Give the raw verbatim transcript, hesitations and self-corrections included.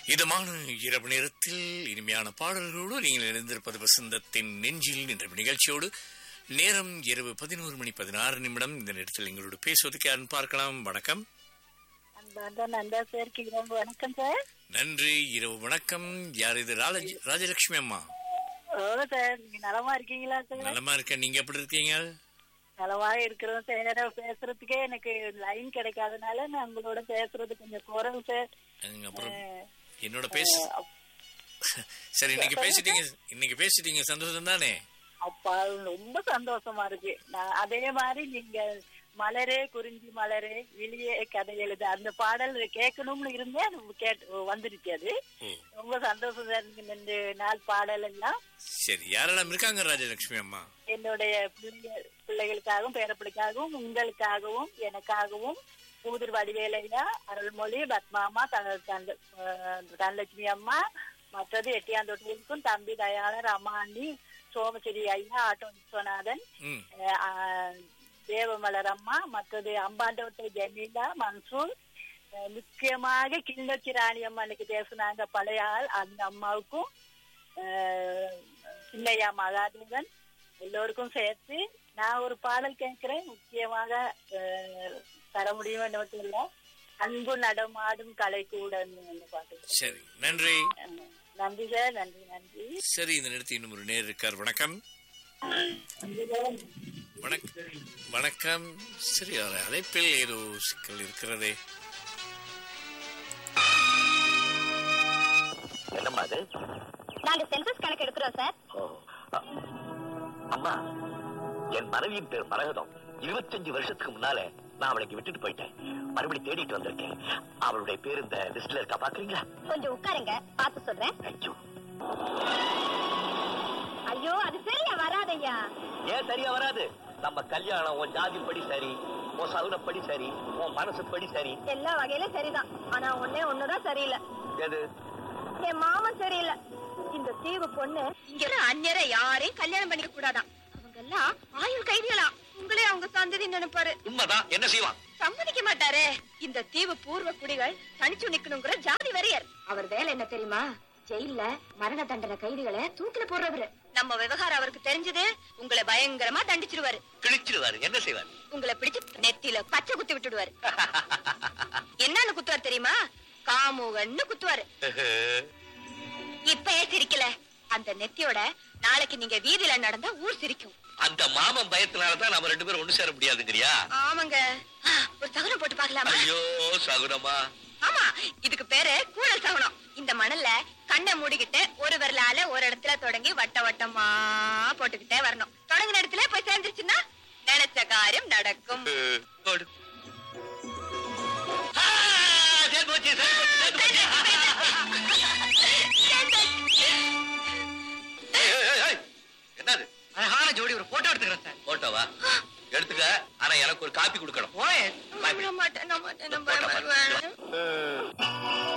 இதமான இரவு நேரத்தில் இனிமையான பாடல்களோடு நீங்கள் இணைந்திருப்பது வசந்தத்தின் நெஞ்சில் என்ற நிகழ்ச்சியோடு. நேரம் இரவு பதினோரு மணி பதினாறு நிமிடம். இந்த நேரத்தில் எங்களோடு பேசுவதற்கு யாரும் பார்க்கலாம். வணக்கம். வணக்கம் சார். நன்றி. இரவு வணக்கம். யார் இது? ராஜலட்சுமி அம்மா. சார் நீங்க நலமா இருக்கீங்களா சார்? நலமா இருக்கேன். நீங்க எப்படி இருக்கீங்க? நலமா இருக்கிறோம் சார். பேசுறதுக்கே எனக்கு லைன் கிடைக்காதனால நான் உங்களோட பேசுறது கொஞ்சம் குறவு சார். அப்புறம் என்னோட பேச சரி, இன்னைக்கு பேசிட்டீங்க இன்னைக்கு பேசிட்டீங்க சந்தோஷம் தானே? அப்பா ரொம்ப சந்தோஷமா இருக்கு. நான் அதே மாதிரி நீங்க மலரே குறிஞ்சி மலரே வெளியே கதை எழுது அந்த பாடல் கேட்கணும்னு இருந்தேன், கேட்டு வந்துருச்சு. அது ரொம்ப சந்தோஷம் சார். ரெண்டு நாள் பாடல் எல்லாம். சரி, யாரெல்லாம் இருக்காங்க ராஜலட்சுமி அம்மா? என்னுடைய பிள்ளைகளுக்காகவும் பேரப்பிள்ளைக்காகவும் உங்களுக்காகவும் எனக்காகவும் பூதர் வடிவேலையா, அருள்மொழி, பத்மாமா, தனலட்சுமி அம்மா, மற்றது எட்டியாந்தொட்டிற்கும் தம்பி தயாளர், அம்மாண்டி, சோமசிரி ஐயா, ஆட்டோ விஸ்வநாதன், தேவமலர் அம்மா, மற்றது அம்பாண்டோட்டை ஜமீலா, மன்சூர், முக்கியமாக கிளிநொச்சி ராணி அம்மா இன்னைக்கு பேசுனாங்க பழைய ஆள், அந்த அம்மாவுக்கும் சின்னையா மகாதேவன் எல்லோருக்கும் சேர்த்து நான் ஒரு பாடல் கேட்கிறேன். முக்கியமாக தர முடியும் மட்டும் இல்ல, அன்பு நடமாடும் கலை கூட பாட்டு. சரி, நன்றி. நன்றி சார். நன்றி நன்றி. சரி, இந்த நேரத்தில் இன்னும் ஒரு நேர் இருக்கார். வணக்கம். வணக்கம். சரி, அழைப்பில் ஏதோ சிக்கல் இருக்கிறதே. என்னம்மா அது? நாங்க சென்சஸ் கணக்கு எடுக்கிறோம் சார். அம்மா, என் மனைவியின் பேர் மரகதம். இருபத்தஞ்சு வருஷத்துக்கு முன்னால நான் அவளுக்கு விட்டுட்டு போயிட்டேன். மறுபடியும் தேடிட்டு வந்திருக்கேன். அவளுடைய பேர் இந்த லிஸ்ட்ல இருக்கா, பாக்குறீங்களா? கொஞ்சம் உட்காருங்க, பார்த்து சொல்றேன். ஐயோ ஐயோ, அது சரியா வராதையா. ஏன் சரியா வராது? நம்ம கல்யாணம் உன் ஜாதிப்படி சரி, உன் சகுனப்படி சரி, உன் மனசுப்படி சரி, எல்லா வகையிலும் சரிதான். ஆனா ஒன்னே ஒண்ணுதான் சரியில்லை. எது? என் மாமன் சரியில்லை. இந்த தீவு பொண்ணு இங்க அந்நியர யாரையும் கல்யாணம் பண்ணிக்க கூடாதான். அவங்க எல்லாம் ஆயுள் கைதிகளா. உங்களே அவங்க சந்ததி நினைப்பாரு. உண்மைதான். என்ன செய்வான்? சம்மதிக்க மாட்டாரே. இந்த தீவு பூர்வ குடிகள் தனிச்சு நிக்கணுங்கிற ஜாதி வெறியர். அவர் வேலை என்ன தெரியுமா? ஜெயில மரண தண்டனை கைதிகளை தூக்கில போடுறவரு. நம்ம விவகாரம் அவருக்கு தெரிஞ்சது, உங்களை பயங்கரமா தண்டிச்சிருவாரு. கிழிச்சிருவாரு. என்ன செய்வாரு? உங்களை பிடிச்சு நெத்தியில பச்சை குத்தி விட்டுடுவாரு. என்னன்னு குத்துவார் தெரியுமா? காமுகன்னு குத்துவாரு. இப்பயே சிரிக்கல. அந்த நெத்தியோட நாளைக்கு நீங்க வீதியில நடந்தா ஊர் சிரிக்கும். அந்த மாமன் பயத்தினாலதான் நம்ம ரெண்டு பேரும் ஒண்ணு சேர முடியாதுங்கறியா? ஆமாங்க. ஒரு சகுனம் போட்டு பாக்கலாமா? ஐயோ, சகுனமா? ஆமா, இதுக்கு பேரு கூடல் சகுனம். இந்த மணல்ல கண்ணை மூடிக்கிட்டு ஒரு விரலால ஒரு இடத்துல தொடங்கி வட்ட வட்டமா போட்டுக்கிட்டே வரணும். தொடங்கின இடத்துல போய் சேர்ந்துருச்சுன்னா நினைச்ச காரியம் நடக்கும். என்னது? அழகான ஜோடி ஒரு போட்டோ எடுத்துக்கிறேன் சார். போட்டோவா? எடுத்துக்க. ஆனா எனக்கு ஒரு காப்பி கொடுக்கணும். மாட்டேன்.